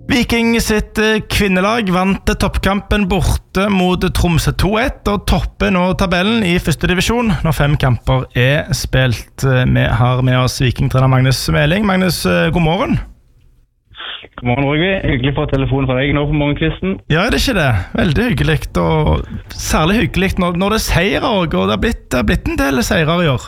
Viking sitt kvinnelag vant toppkampen borte mot Tromsø 2-1 og topper nå tabellen i første divisjon når 5 kamper spilt. Vi har med oss Viking-trener Magnus Meling. Magnus, god morgen. God morgen, Røgvi. Hyggelig å få telefon fra deg nå på morgenkvisten. Ja, det ikke det? Veldig hyggelig, og særlig hyggelig når det seier også, og det har blitt en del seirer i år.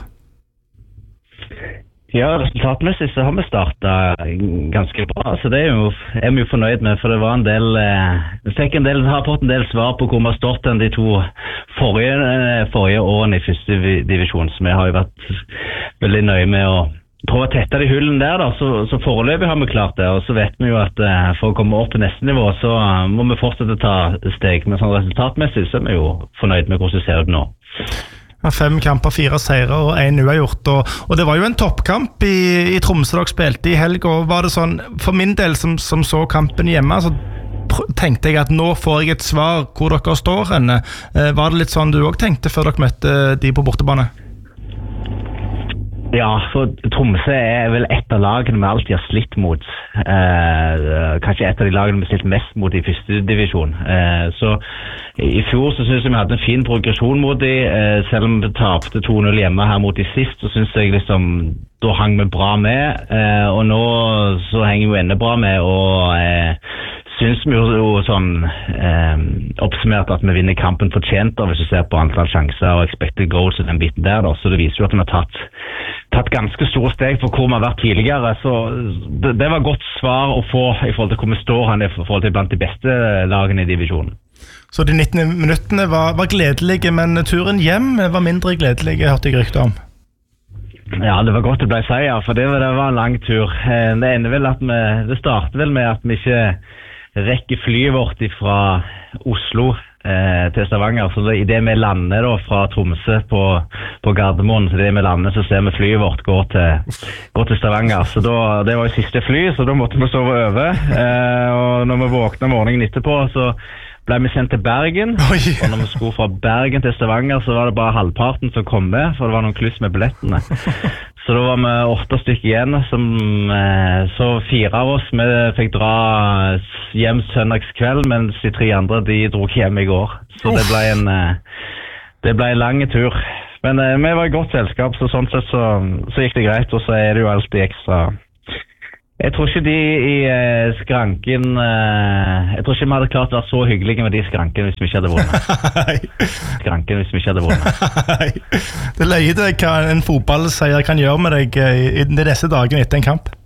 Ja, resultatmessig så har vi startet ganske bra, så det er vi jo fornøyd med, for det var har fått en del svar på hvor vi har stått enn de 2 forrige årene i første divisjon, så vi har jo vært veldig nøye med å prøve å tette de hullene der da, så foreløpig har vi klart det, og så vet vi jo at for å komme opp til neste nivå, så må vi fortsette å ta steg, men sånn resultatmessig så er vi jo fornøyd med hvordan det ser ut nå. 5 kamper, 4 seire og 1 uavgjort, og det var jo en toppkamp i Tromsø dere spilte i helg, og var det sånn, for min del som så kampen hjemme, så tenkte jeg at nå får jeg et svar hvor dere står henne. Var det litt sånn du også tenkte før dere møtte de på bortebane? Ja, for Tromsø er vel et av lagene vi alltid har slitt mot. Kanskje et av de lagene vi har slitt mest mot i første divisjon. Så i fjor så synes jeg vi hadde en fin progresjon mot de, selv om vi tapte 2-0 hjemme her mot de sist, så synes jeg liksom, da hang vi bra med, og nå så henger vi enda bra med, og synes vi jo sånn oppsummert at vi vinner kampen fortjent hvis du ser på antall sjanser og expected goals og den biten der da, så det viser jo at vi har tatt ganske store steg for hvor vi har vært tidligere, så det var godt svar å få i forhold til hvor vi står her, i forhold til blant de beste lagene i divisjonen. Så de 19 minuttene var gledelige, men turen hjem var mindre gledelige, hørte jeg rykte om. Ja, det var godt det ble seier, for det var en lang tur. Det ender vel det starter vel med at vi ikke rekker flyet vårt fra Oslo til Stavanger, så i det vi lander da, fra Tromsø på Gardermoen, så det vi lander så ser vi flyet vårt gå til Stavanger, så det var jo siste fly, så da måtte vi sove over, og når vi våkna morgenen etterpå, så ble vi sendt til Bergen, og når vi skulle fra Bergen til Stavanger, så var det bare halvparten som kom med, for det var noen kluss med billettene. Så da var vi 8 stykker igjen, så 4 av oss vi fikk dra hjem søndagskveld, mens de 3 andre de dro hjem i går. Så det ble en lang tur. Men vi var i godt selskap, så sånn sett så gikk det greit, og så er det jo alltid ekstra. Jeg tror ikke de i skranken, jeg tror ikke vi hadde klart å være så hyggelige med de skranken hvis vi ikke hadde vunnet. Det løyer deg hva en fotballseier kan gjøre med deg i disse dagene etter en kamp.